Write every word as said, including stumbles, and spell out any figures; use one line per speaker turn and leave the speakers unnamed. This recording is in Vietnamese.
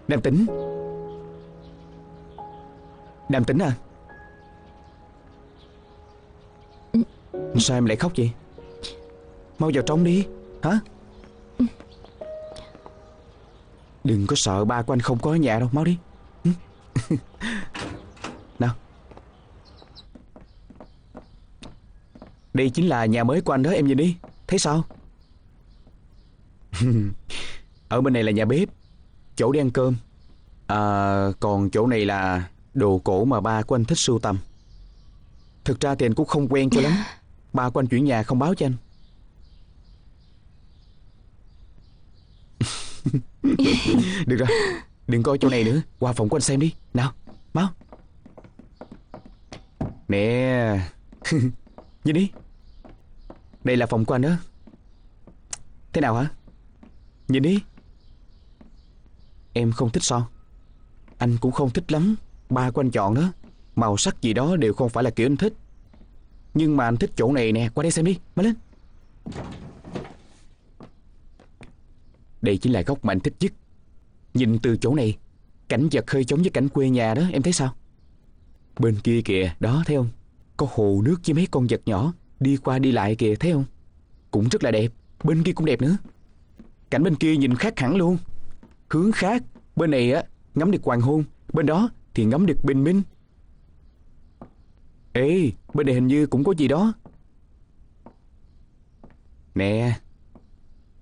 Nam Tính. Nam Tính à? Sao em lại khóc vậy? Mau vào trong đi. Hả? Đừng có sợ, ba của anh không có ở nhà đâu. Mau đi. Nào. Đây chính là nhà mới của anh đó, em nhìn đi. Thấy sao? Ở bên này là nhà bếp, chỗ để ăn cơm. À, còn chỗ này là đồ cổ mà ba của anh thích sưu tầm. Thực ra thì anh cũng không quen cho lắm. Ba của anh chuyển nhà không báo cho anh. Được rồi, đừng coi chỗ này nữa. Qua phòng của anh xem đi. Nào, mau. Nè. Nhìn đi. Đây là phòng của anh đó. Thế nào hả? Nhìn đi. Em không thích sao? Anh cũng không thích lắm. Ba của anh chọn đó, màu sắc gì đó đều không phải là kiểu anh thích. Nhưng mà anh thích chỗ này nè. Qua đây xem đi, mau lên. Đây chính là góc mà anh thích nhất. Nhìn từ chỗ này, cảnh vật hơi giống với cảnh quê nhà đó, em thấy sao? Bên kia kìa, đó thấy không? Có hồ nước với mấy con vật nhỏ đi qua đi lại kìa, thấy không? Cũng rất là đẹp. Bên kia cũng đẹp nữa. Cảnh bên kia nhìn khác hẳn luôn. Hướng khác. Bên này á ngắm được hoàng hôn, bên đó thì ngắm được bình minh. Ê, bên này hình như cũng có gì đó. Nè,